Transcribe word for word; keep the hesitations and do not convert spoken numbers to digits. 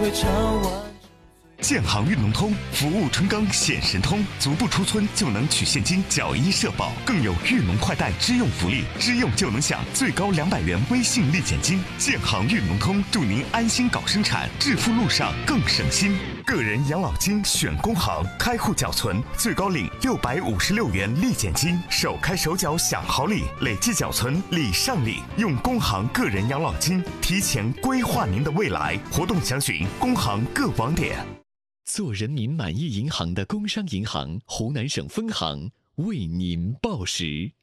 建行运农通服务春耕显神通，足不出村就能取现金缴医社保，更有运农快贷支用福利，支用就能享最高两百元微信立减金。建行运农通祝您安心搞生产，致富路上更省心。个人养老金选工行，开户缴存最高领六百五十六元立减金，首开首缴享好礼，累计缴存礼上礼。用工行个人养老金提前规划您的未来，活动详询工行各网点。 做人民满意银行的工商银行湖南省分行为您报时。